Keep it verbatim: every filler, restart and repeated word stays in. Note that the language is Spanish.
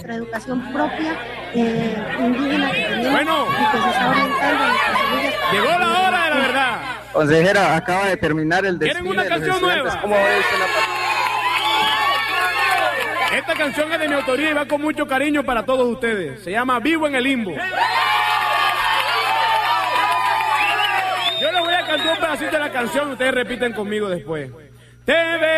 nuestra educación propia eh, indígena que tenemos bueno, y que se está orientando a nuestras familias. Llegó la hora de la verdad. Consejera, acaba de terminar el desfile. ¿Quieren una de los canción estudiantes. nueva? ¿Cómo ve usted la partida? Esta canción es de mi autoría y va con mucho cariño para todos ustedes. Se llama Vivo en el Limbo. Yo les voy a cantar un pedacito de la canción, ustedes repiten conmigo después. Te ve